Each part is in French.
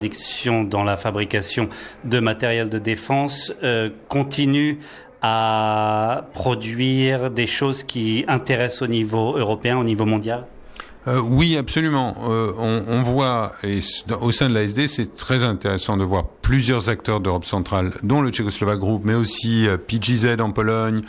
Production dans la fabrication de matériel de défense continue à produire des choses qui intéressent au niveau européen, au niveau mondial? Oui, absolument. On voit, et au sein de l'ASD, c'est très intéressant de voir plusieurs acteurs d'Europe centrale, dont le Czechoslovak Group, mais aussi PGZ en Pologne,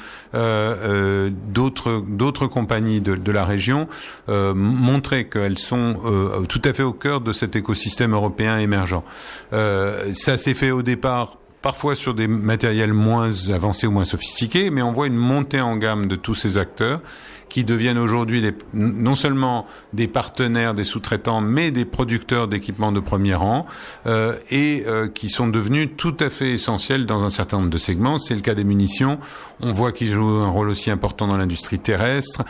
d'autres compagnies de la région, montrer qu'elles sont tout à fait au cœur de cet écosystème européen émergent. Ça s'est fait au départ parfois sur des matériels moins avancés ou moins sophistiqués, mais on voit une montée en gamme de tous ces acteurs qui deviennent aujourd'hui non seulement des partenaires, des sous-traitants, mais des producteurs d'équipements de premier rang, et qui sont devenus tout à fait essentiels dans un certain nombre de segments. C'est le cas des munitions. On voit qu'ils jouent un rôle aussi important dans l'industrie terrestre,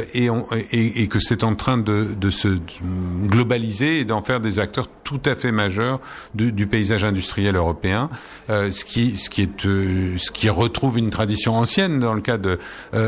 et que c'est en train de se globaliser et d'en faire des acteurs tout à fait majeurs du paysage industriel européen, ce qui retrouve une tradition ancienne dans le cas de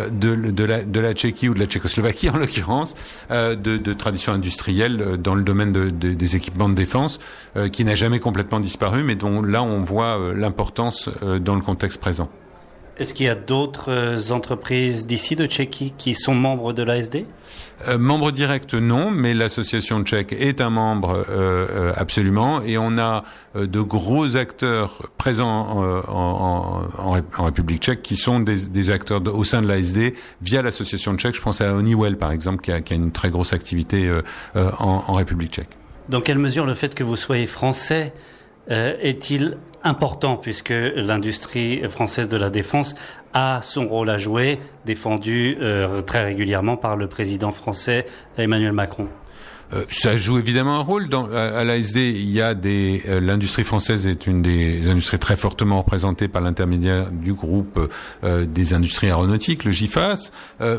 la Tchéquie ou de la Tchécoslovaquie en l'occurrence, de tradition industrielle dans le domaine des équipements de défense, qui n'a jamais complètement disparu, mais dont là on voit l'importance dans le contexte présent. Est-ce qu'il y a d'autres entreprises d'ici de Tchéquie qui sont membres de l'ASD? Membre direct, non, mais l'association tchèque est un membre absolument, et on a de gros acteurs présents en République tchèque qui sont des acteurs au sein de l'ASD via l'association tchèque. Je pense à Honeywell par exemple qui a une très grosse activité en République tchèque. Dans quelle mesure le fait que vous soyez français est-il important, puisque l'industrie française de la défense a son rôle à jouer, défendu très régulièrement par le président français Emmanuel Macron? Ça joue évidemment un rôle. À l'ASD, il y a l'industrie française est une des industries très fortement représentées par l'intermédiaire du groupe des industries aéronautiques, le GIFAS,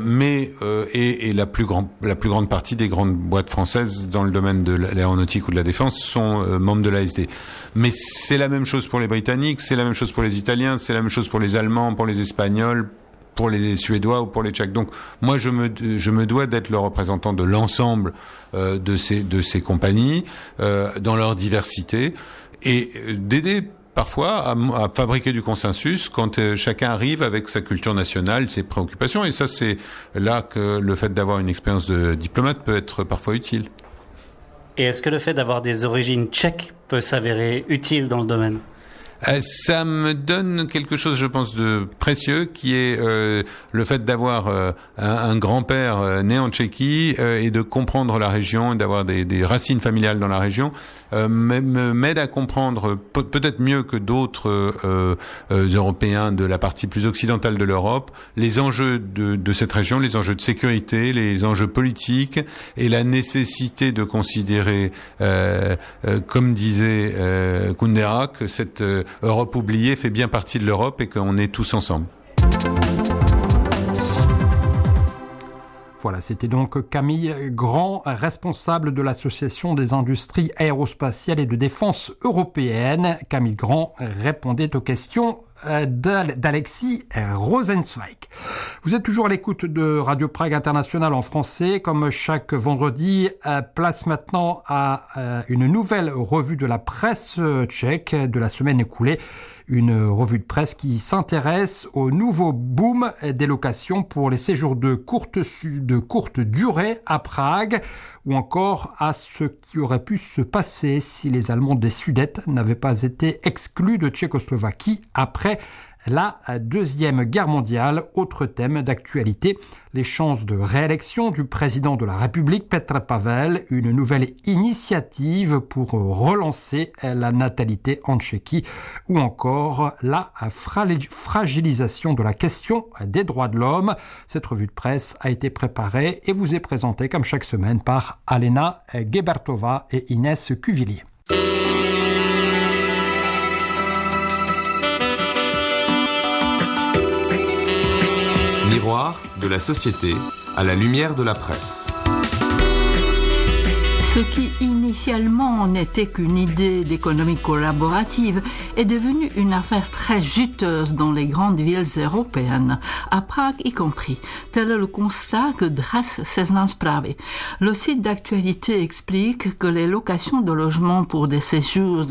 et la plus grande partie des grandes boîtes françaises dans le domaine de l'aéronautique ou de la défense sont membres de l'ASD. Mais c'est la même chose pour les Britanniques, c'est la même chose pour les Italiens, c'est la même chose pour les Allemands, pour les Espagnols, pour les Suédois ou pour les Tchèques. Donc moi je me dois d'être le représentant de l'ensemble de ces compagnies dans leur diversité, et d'aider parfois à fabriquer du consensus quand chacun arrive avec sa culture nationale, ses préoccupations, et ça c'est là que le fait d'avoir une expérience de diplomate peut être parfois utile. Et est-ce que le fait d'avoir des origines tchèques peut s'avérer utile dans le domaine? Ça me donne quelque chose, je pense, de précieux, qui est le fait d'avoir un grand-père né en Tchéquie et de comprendre la région, d'avoir des racines familiales dans la région, m'aide à comprendre peut-être mieux que d'autres Européens de la partie plus occidentale de l'Europe les enjeux de cette région, les enjeux de sécurité, les enjeux politiques, et la nécessité de considérer, comme disait Kundera, que cette Europe oubliée fait bien partie de l'Europe et qu'on est tous ensemble. Voilà, c'était donc Camille Grand, responsable de l'Association des industries aérospatiales et de défense européennes. Camille Grand répondait aux questions d'Alexis Rosenzweig. Vous êtes toujours à l'écoute de Radio Prague International en français. Comme chaque vendredi, place maintenant à une nouvelle revue de la presse tchèque de la semaine écoulée. Une revue de presse qui s'intéresse au nouveau boom des locations pour les séjours de courte durée à Prague, ou encore à ce qui aurait pu se passer si les Allemands des Sudètes n'avaient pas été exclus de Tchécoslovaquie après la Deuxième Guerre mondiale. Autre thème d'actualité, les chances de réélection du président de la République, Petr Pavel, une nouvelle initiative pour relancer la natalité en Tchéquie, ou encore la fragilisation de la question des droits de l'homme. Cette revue de presse a été préparée et vous est présentée comme chaque semaine par Alena Gebertova et Inès Cuvillier. Miroir de la société à la lumière de la presse. Ce qui initialement n'était qu'une idée d'économie collaborative est devenu une affaire très juteuse dans les grandes villes européennes, à Prague y compris. Tel est le constat que dresse Seznam Zprávy. Le site d'actualité explique que les locations de logements pour des séjours